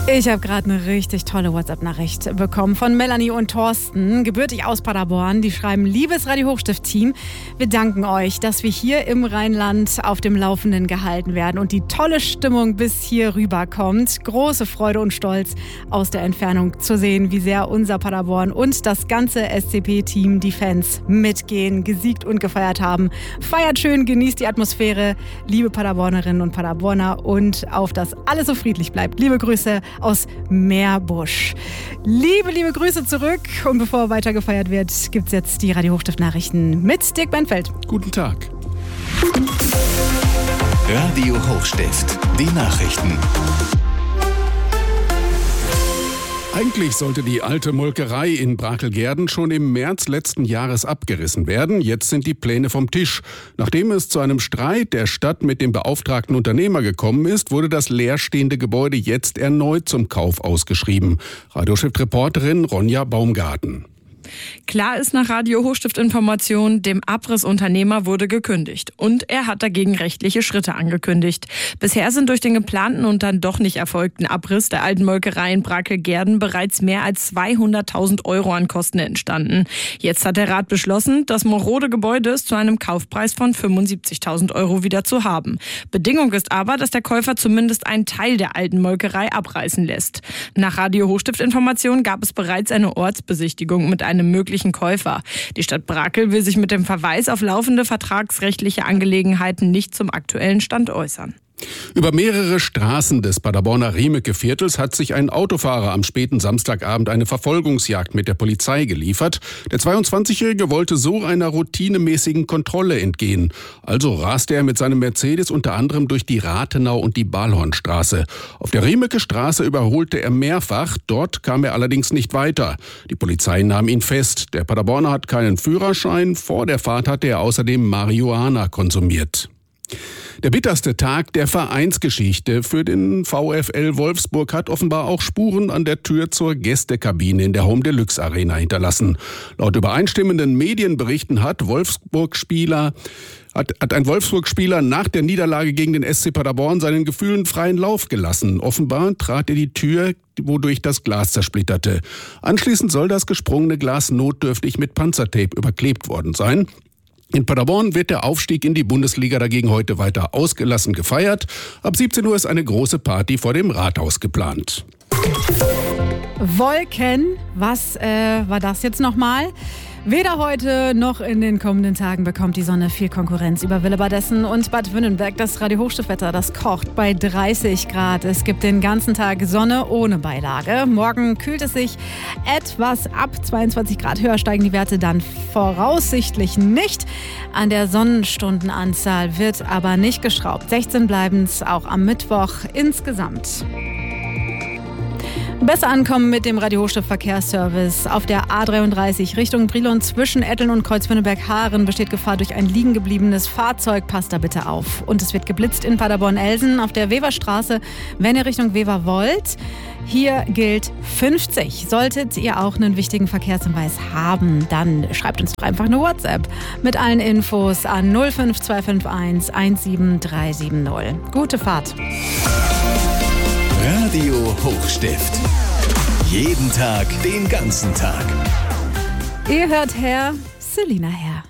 Ich habe gerade eine richtig tolle WhatsApp-Nachricht bekommen von Melanie und Thorsten, gebürtig aus Paderborn. Die schreiben: Liebes Radio Hochstift-Team, wir danken euch, dass wir hier im Rheinland auf dem Laufenden gehalten werden und die tolle Stimmung bis hier rüberkommt. Große Freude und Stolz aus der Entfernung zu sehen, wie sehr unser Paderborn und das ganze SCP-Team, die Fans, mitgehen, gesiegt und gefeiert haben. Feiert schön, genießt die Atmosphäre, liebe Paderbornerinnen und Paderborner, und auf dass alles so friedlich bleibt. Liebe Grüße aus Meerbusch. Liebe Grüße zurück. Und bevor weiter gefeiert wird, gibt's jetzt die Radio Hochstift-Nachrichten mit Dirk Benfeld. Guten Tag. Radio Hochstift, die Nachrichten. Eigentlich sollte die alte Molkerei in Brakelgerden schon im März letzten Jahres abgerissen werden. Jetzt sind die Pläne vom Tisch. Nachdem es zu einem Streit der Stadt mit dem beauftragten Unternehmer gekommen ist, wurde das leerstehende Gebäude jetzt erneut zum Kauf ausgeschrieben. Radiostift-Reporterin Ronja Baumgarten. Klar ist nach Radio Hochstift-Information, dem Abrissunternehmer wurde gekündigt und er hat dagegen rechtliche Schritte angekündigt. Bisher sind durch den geplanten und dann doch nicht erfolgten Abriss der alten Molkerei in Brakelgerden bereits mehr als 200.000 Euro an Kosten entstanden. Jetzt hat der Rat beschlossen, das marode Gebäude zu einem Kaufpreis von 75.000 Euro wieder zu haben. Bedingung ist aber, dass der Käufer zumindest einen Teil der alten Molkerei abreißen lässt. Nach Radio Hochstift-Information gab es bereits eine Ortsbesichtigung mit einem möglichen Käufer. Die Stadt Brakel will sich mit dem Verweis auf laufende vertragsrechtliche Angelegenheiten nicht zum aktuellen Stand äußern. Über mehrere Straßen des Paderborner Riemeke-Viertels hat sich ein Autofahrer am späten Samstagabend eine Verfolgungsjagd mit der Polizei geliefert. Der 22-Jährige wollte so einer routinemäßigen Kontrolle entgehen. Also raste er mit seinem Mercedes unter anderem durch die Rathenau und die Balhornstraße. Auf der Riemeke-Straße überholte er mehrfach, dort kam er allerdings nicht weiter. Die Polizei nahm ihn fest. Der Paderborner hat keinen Führerschein. Vor der Fahrt hatte er außerdem Marihuana konsumiert. Der bitterste Tag der Vereinsgeschichte für den VfL Wolfsburg hat offenbar auch Spuren an der Tür zur Gästekabine in der Home Deluxe Arena hinterlassen. Laut übereinstimmenden Medienberichten hat ein Wolfsburg-Spieler nach der Niederlage gegen den SC Paderborn seinen Gefühlen freien Lauf gelassen. Offenbar trat er die Tür, wodurch das Glas zersplitterte. Anschließend soll das gesprungene Glas notdürftig mit Panzertape überklebt worden sein. In Paderborn wird der Aufstieg in die Bundesliga dagegen heute weiter ausgelassen gefeiert. Ab 17 Uhr ist eine große Party vor dem Rathaus geplant. Wolken, was war das jetzt nochmal? Weder heute noch in den kommenden Tagen bekommt die Sonne viel Konkurrenz über Willebadessen und Bad Wünnenberg. Das Radio Hochstiftwetter, das kocht bei 30 Grad. Es gibt den ganzen Tag Sonne ohne Beilage. Morgen kühlt es sich etwas ab. 22 Grad höher steigen die Werte dann voraussichtlich nicht. An der Sonnenstundenanzahl wird aber nicht geschraubt. 16 bleiben es auch am Mittwoch insgesamt. Besser ankommen mit dem Radio Hochstift Verkehrsservice. Auf der A33 Richtung Brilon zwischen Etteln und Kreuzwinneberg-Haaren besteht Gefahr durch ein liegen gebliebenes Fahrzeug. Passt da bitte auf. Und es wird geblitzt in Paderborn-Elsen auf der Weverstraße, wenn ihr Richtung Wever wollt. Hier gilt 50. Solltet ihr auch einen wichtigen Verkehrshinweis haben, dann schreibt uns doch einfach eine WhatsApp mit allen Infos an 05251 17370. Gute Fahrt. Radio Hochstift. Jeden Tag, den ganzen Tag. Ihr hört Herr Selina Herr.